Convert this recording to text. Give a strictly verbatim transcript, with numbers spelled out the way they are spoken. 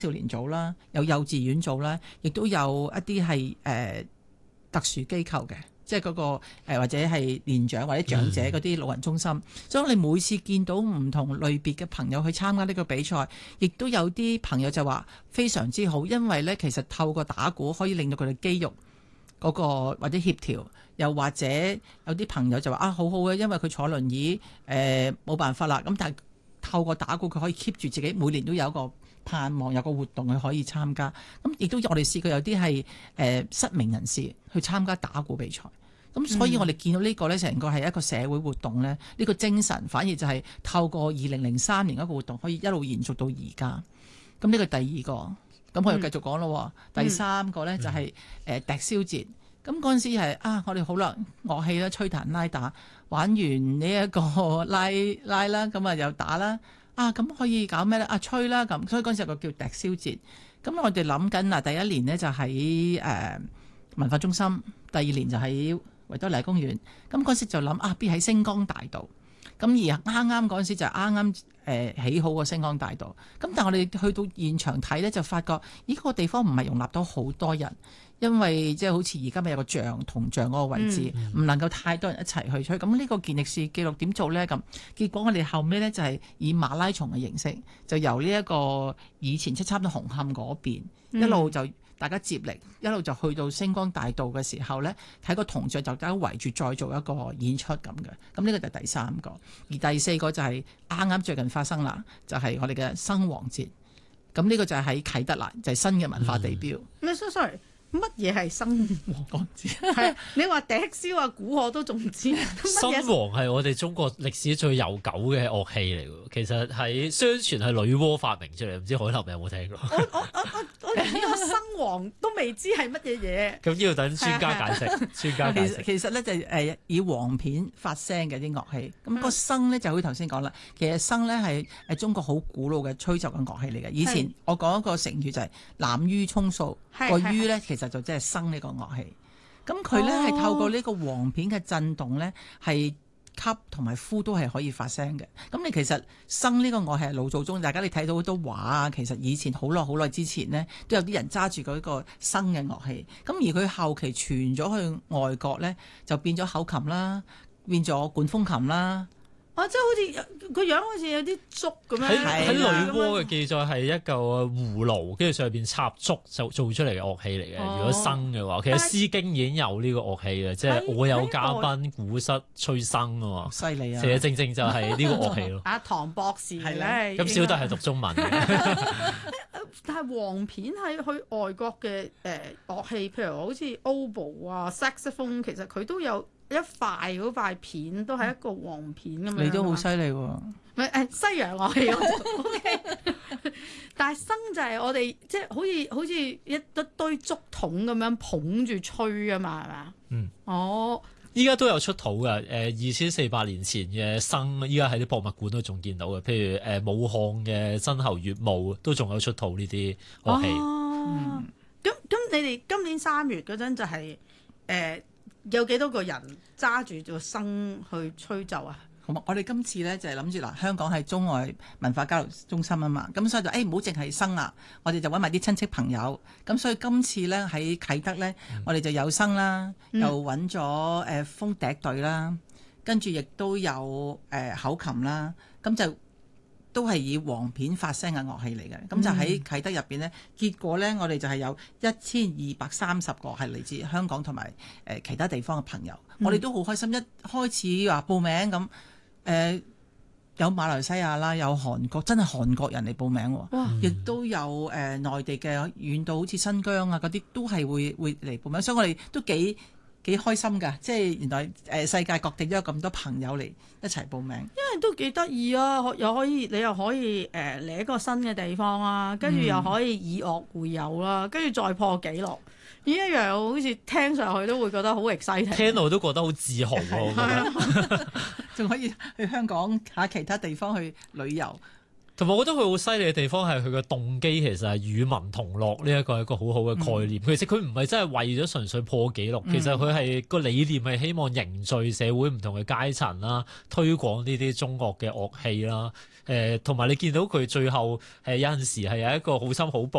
少年組啦，有幼稚園組啦，亦都有一啲係誒特殊機構嘅，即係嗰、那個、呃、或者係年長或者長者嗰啲老人中心。嗯、所以我哋每次見到唔同類別嘅朋友去參加呢個比賽，亦都有啲朋友就話非常之好，因為呢其實透過打鼓可以令到佢哋肌肉嗰、那個或者協調，又或者有啲朋友就話啊好好嘅，因為佢坐輪椅誒冇、呃、辦法啦，咁但係透過打鼓佢可以 keep 住自己，每年都有一個盼望有個活動佢可以參加，咁亦都我哋試過有啲係誒失明人士去參加打鼓比賽，咁所以我哋見到呢個呢，成個係一個社會活動呢，呢、呢個精神反而就係透過二零零三年一個活動可以一路延續到而家。咁呢個第二個，咁我又繼續講咯。嗯、第三個呢，就係誒笛簫節，咁嗰陣時係啊，我哋好啦，樂器啦，吹彈拉打，玩完呢一個拉拉啦，咁啊又打啦。啊，咁可以搞咩咧？啊，吹啦咁，所以嗰陣時有個叫笛簫節。咁我哋諗緊嗱，第一年呢就喺誒、呃、文化中心，第二年就喺維多利亞公園。咁嗰陣時就諗啊，必喺星光大道。咁而啱啱嗰陣時就啱啱誒起好個星光大道。咁但係我哋去到現場睇咧，就發覺呢個地方唔係容納到好多人。因為即係好似而家咪有個像銅像嗰個位置，唔、嗯、能夠太多人一齊去吹。咁呢個健力士紀錄點做呢？咁結果我哋後尾呢，就係以馬拉松嘅形式，就由呢一個以前即係差唔多紅磡嗰邊、嗯、一路就大家接力，一路就去到星光大道嘅時候呢，睇個銅像就大家圍住再做一個演出咁嘅。咁呢個就係第三個，而第四個就係啱啱最近發生啦，就係、是、我哋嘅生黃節。咁呢個就係喺啟德啦，就係、是、新嘅文化地標。 咩、嗯、？sorry。乜嘢係生黃節？係你話笛簫啊、鼓我都仲唔知。 生黃係我哋中國歷史最悠久嘅樂器嚟㗎，其實係相傳係女媧發明出嚟，唔知海林有冇聽過？ 我我我我我連呢個生黃都未知係乜嘢嘢。 咁要等專家解釋。專家解釋。 其實咧就係誒以黃片發聲嘅啲樂器，咁、那個笙咧就好似頭先講啦，其實笙咧係誒中國好古老嘅吹奏嘅樂器嚟嘅。以前我講一個成語就係濫竽充數，個竽咧其實就即係笙呢個樂器。咁佢咧係透過呢個黃片嘅震動咧，係吸同埋呼都係可以發聲嘅。咁你其實笙呢個樂器係老祖宗，大家你睇到好多畫啊，其實以前好耐好耐之前呢，都有啲人揸住嗰個笙嘅樂器。咁而佢後期傳咗去外國咧，就變咗口琴啦，變咗管風琴啦。 哦，即係好似個樣好似有啲竹咁樣。 喺喺女媧嘅記載係一個葫蘆，跟住上邊插竹就做出嚟嘅樂器嚟嘅。哦、如果笙嘅話，其實《詩經》已經有呢個樂器嘅，即係我有嘉賓鼓瑟吹笙啊嘛。犀利啊！其實正正就係呢個樂器咯。 阿唐博士係咧， 咁小弟係讀中文嘅。 但係黃片喺去外國嘅誒樂器，譬如好似 oboe 啊、saxophone，其實佢都有。一塊嗰塊片都係一個黃片咁樣， 你都好犀利喎！ 唔係誒西洋樂器，OK。但係笙就係我哋即係好似好似一一堆竹筒咁樣捧住吹啊嘛，係嘛？嗯。哦。 依家都有出土嘅，誒二千四百年前嘅笙，依家喺啲博物館都仲見到嘅。譬如誒、呃、武漢嘅真侯乙墓都仲有出土呢啲樂器。 哦。咁咁、嗯，你哋今年三月嗰陣就係、是、誒。呃有幾多個人揸住個笙去吹奏啊？ 好，我哋今次咧就係諗住嗱，香港係中外文化交流中心啊嘛，咁所以就誒唔好淨係笙啦，我哋就揾埋啲親戚朋友，咁所以今次咧喺啟德咧，嗯、我哋就有笙啦，又揾咗誒風笛隊啦，跟住亦都有誒、呃、口琴啦，咁就。都係以黃片發聲嘅樂器嚟嘅，咁、嗯、就喺啟德入邊呢，結果呢，我哋就係有一千二百三十個係嚟自香港同埋誒其他地方嘅朋友，嗯、我哋都好開心。一開始話報名咁，誒、呃、有馬來西亞啦，有韓國，真係韓國人嚟報名喎，亦哇都有誒、呃、內地嘅遠到好似新疆啊嗰啲都係會會嚟報名，所以我哋都幾幾開心㗎，即係原來誒、呃、世界各地都有咁多朋友嚟一齊報名， 因為都幾得意啊！又可以你又可以誒嚟、呃、一個新嘅地方啦，跟住又可以以樂會友啦，跟住再破紀錄，呢一樣好似聽上去都會覺得好 exciting， 聽到都覺得好自豪喎，仲可以去香港嚇其他地方去旅遊。 同埋我覺得佢好犀利嘅地方係佢嘅動機其實係與民同樂呢一個係一個好好嘅概念。嗯、其實佢唔係真係為咗純粹破紀錄，嗯、其實佢係個理念係希望凝聚社會唔同嘅階層啦，推廣呢啲中樂嘅樂器啦。誒同埋你見到佢最後誒有陣時係有一個好心好報